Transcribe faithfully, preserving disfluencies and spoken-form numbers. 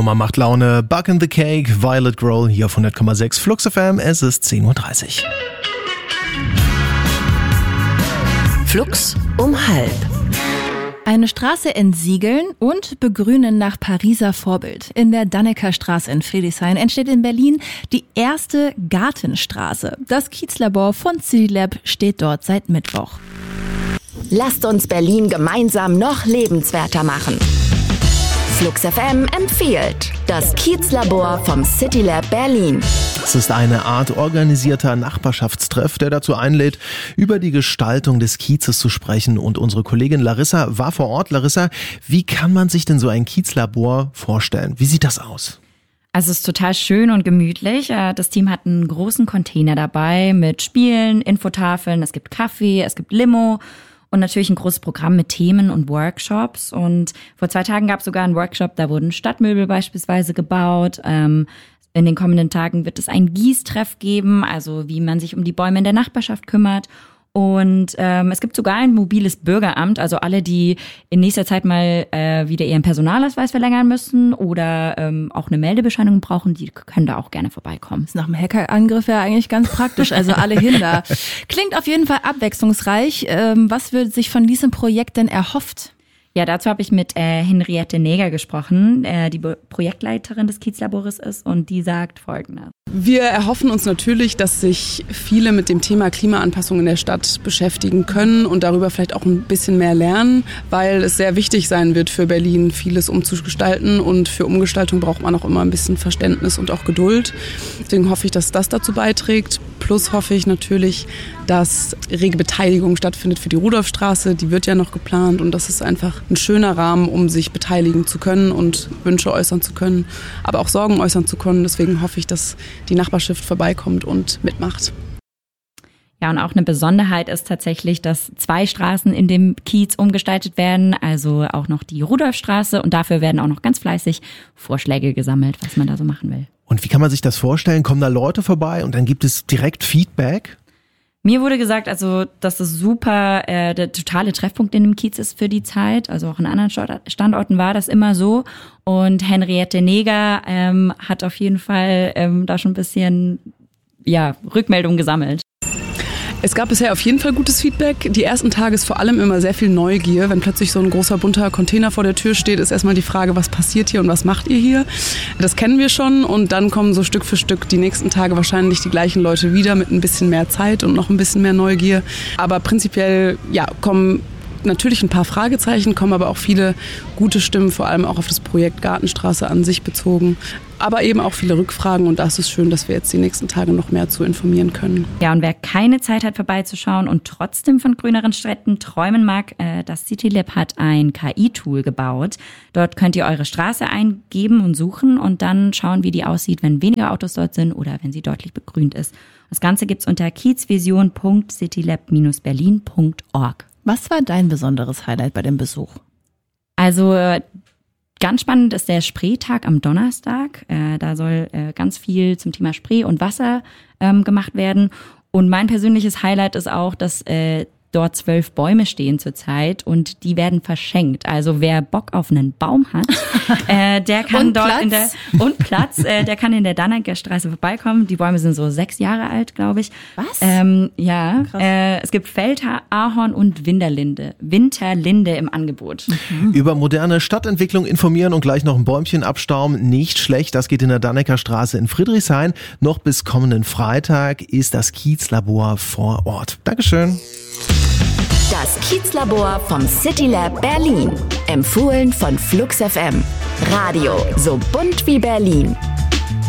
Nummer macht Laune, Bug in the Cake, Violet Grohl hier auf hundert Komma sechs Flux F M, es ist zehn Uhr dreißig. Flux um halb. Eine Straße entsiegeln und begrünen nach Pariser Vorbild. In der Dannekerstraße in Friedrichshain entsteht in Berlin die erste Gartenstraße. Das Kiezlabor von CityLab steht dort seit Mittwoch. Lasst uns Berlin gemeinsam noch lebenswerter machen. Flux F M empfiehlt das Kiezlabor vom CityLab Berlin. Es ist eine Art organisierter Nachbarschaftstreff, der dazu einlädt, über die Gestaltung des Kiezes zu sprechen. Und unsere Kollegin Larissa war vor Ort. Larissa, wie kann man sich denn so ein Kiezlabor vorstellen? Wie sieht das aus? Also es ist total schön und gemütlich. Das Team hat einen großen Container dabei mit Spielen, Infotafeln, es gibt Kaffee, es gibt Limo. Und natürlich ein großes Programm mit Themen und Workshops. Und vor zwei Tagen gab es sogar einen Workshop, da wurden Stadtmöbel beispielsweise gebaut. Ähm, in den kommenden Tagen wird es einen Gießtreff geben, also wie man sich um die Bäume in der Nachbarschaft kümmert. Und ähm, es gibt sogar ein mobiles Bürgeramt, also alle, die in nächster Zeit mal äh, wieder ihren Personalausweis verlängern müssen oder ähm, auch eine Meldebescheinigung brauchen, die können da auch gerne vorbeikommen. Ist nach dem Hackerangriff ja eigentlich ganz praktisch, also alle hin da. Klingt auf jeden Fall abwechslungsreich. Ähm, was wird sich von diesem Projekt denn erhofft? Ja, dazu habe ich mit äh, Henriette Neger gesprochen, äh, die Be- Projektleiterin des Kiezlabores ist, und die sagt Folgendes. Wir erhoffen uns natürlich, dass sich viele mit dem Thema Klimaanpassung in der Stadt beschäftigen können und darüber vielleicht auch ein bisschen mehr lernen, weil es sehr wichtig sein wird für Berlin, vieles umzugestalten, und für Umgestaltung braucht man auch immer ein bisschen Verständnis und auch Geduld. Deswegen hoffe ich, dass das dazu beiträgt. Plus hoffe ich natürlich, dass rege Beteiligung stattfindet für die Rudolfstraße. Die wird ja noch geplant, und das ist einfach ein schöner Rahmen, um sich beteiligen zu können und Wünsche äußern zu können, aber auch Sorgen äußern zu können. Deswegen hoffe ich, dass die Nachbarschaft vorbeikommt und mitmacht. Ja, und auch eine Besonderheit ist tatsächlich, dass zwei Straßen in dem Kiez umgestaltet werden, also auch noch die Rudolfstraße, und dafür werden auch noch ganz fleißig Vorschläge gesammelt, was man da so machen will. Und wie kann man sich das vorstellen? Kommen da Leute vorbei und dann gibt es direkt Feedback? Mir wurde gesagt, also dass das super äh, der totale Treffpunkt in dem Kiez ist für die Zeit. Also auch in anderen Standorten war das immer so. Und Henriette Neger ähm, hat auf jeden Fall ähm, da schon ein bisschen ja, Rückmeldungen gesammelt. Es gab bisher auf jeden Fall gutes Feedback. Die ersten Tage ist vor allem immer sehr viel Neugier. Wenn plötzlich so ein großer bunter Container vor der Tür steht, ist erstmal die Frage, was passiert hier und was macht ihr hier? Das kennen wir schon, und dann kommen so Stück für Stück die nächsten Tage wahrscheinlich die gleichen Leute wieder mit ein bisschen mehr Zeit und noch ein bisschen mehr Neugier. Aber prinzipiell ja, kommen natürlich ein paar Fragezeichen, kommen aber auch viele gute Stimmen, vor allem auch auf das Projekt Gartenstraße an sich bezogen. Aber eben auch viele Rückfragen, und das ist schön, dass wir jetzt die nächsten Tage noch mehr zu informieren können. Ja, und wer keine Zeit hat, vorbeizuschauen und trotzdem von grüneren Städten träumen mag, äh, das CityLab hat ein K I-Tool gebaut. Dort könnt ihr eure Straße eingeben und suchen und dann schauen, wie die aussieht, wenn weniger Autos dort sind oder wenn sie deutlich begrünt ist. Das Ganze gibt's unter kiezvision punkt citylab berlin punkt org. Was war dein besonderes Highlight bei dem Besuch? Also ganz spannend ist der Spreetag am Donnerstag. Äh, da soll äh, ganz viel zum Thema Spree und Wasser ähm, gemacht werden. Und mein persönliches Highlight ist auch, dass äh, dort zwölf Bäume stehen zurzeit und die werden verschenkt. Also wer Bock auf einen Baum hat, äh, der kann und dort Platz. in der und Platz, äh, der kann in der Dannekerstraße vorbeikommen. Die Bäume sind so sechs Jahre alt, glaube ich. Was? Ähm, ja, äh, es gibt Feldhaar, Ahorn und Winterlinde. Winterlinde im Angebot. Mhm. Über moderne Stadtentwicklung informieren und gleich noch ein Bäumchen abstauben, nicht schlecht. Das geht in der Dannekerstraße in Friedrichshain. Noch bis kommenden Freitag ist das Kiezlabor vor Ort. Dankeschön. Das Kiezlabor vom CityLab Berlin. Empfohlen von Flux F M. Radio so bunt wie Berlin.